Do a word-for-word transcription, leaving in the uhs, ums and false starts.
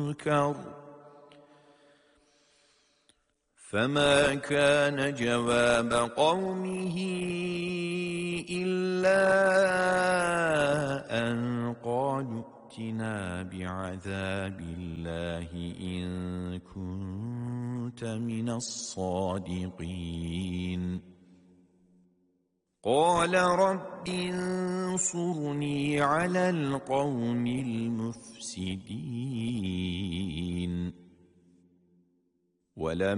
مُنكَرٍ فما كان جواب قومه إلا أن قالوا ائتنا بعذاب الله إن كنت من الصادقين قال رب انصرني على القوم المفسدين ولم